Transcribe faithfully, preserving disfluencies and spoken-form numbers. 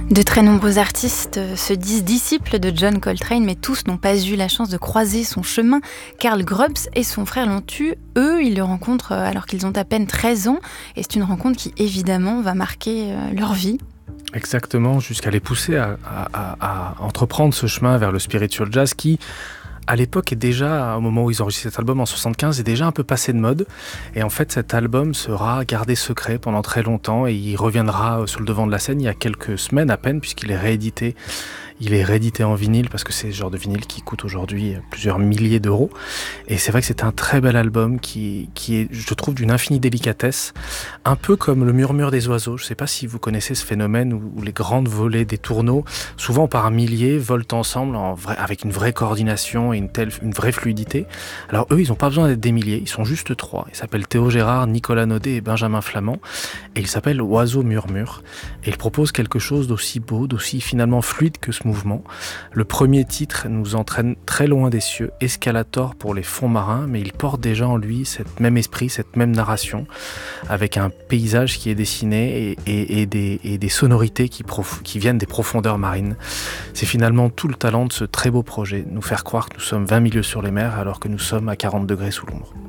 De très nombreux artistes se disent disciples de John Coltrane, mais tous n'ont pas eu la chance de croiser son chemin. Karl Grubbs et son frère l'ont eu. Eux, ils le rencontrent alors qu'ils ont à peine treize ans. Et c'est une rencontre qui, évidemment, va marquer leur vie. Exactement, jusqu'à les pousser à, à, à, à entreprendre ce chemin vers le spiritual jazz qui, à l'époque, est déjà, au moment où ils enregistrent cet album en soixante-quinze, est déjà un peu passé de mode. Et en fait, cet album sera gardé secret pendant très longtemps et il reviendra sur le devant de la scène il y a quelques semaines à peine, puisqu'il est réédité. Il est réédité en vinyle parce que c'est ce genre de vinyle qui coûte aujourd'hui plusieurs milliers d'euros. Et c'est vrai que c'est un très bel album qui, qui est, je trouve, d'une infinie délicatesse. Un peu comme le murmure des oiseaux. Je ne sais pas si vous connaissez ce phénomène où, où les grandes volées des tourneaux, souvent par milliers, volent ensemble en vrai, avec une vraie coordination et une, telle, une vraie fluidité. Alors eux, ils n'ont pas besoin d'être des milliers, ils sont juste trois. Ils s'appellent Théo Gérard, Nicolas Naudet et Benjamin Flamand. Et ils s'appellent Oiseau Murmure. Et ils proposent quelque chose d'aussi beau, d'aussi finalement fluide que ce mouvement. Le premier titre nous entraîne très loin des cieux, Escalator pour les fonds marins, mais il porte déjà en lui cet même esprit, cette même narration, avec un paysage qui est dessiné et, et, et, des, et des sonorités qui, prof, qui viennent des profondeurs marines. C'est finalement tout le talent de ce très beau projet, nous faire croire que nous sommes vingt milieux sur les mers alors que nous sommes à quarante degrés sous l'ombre.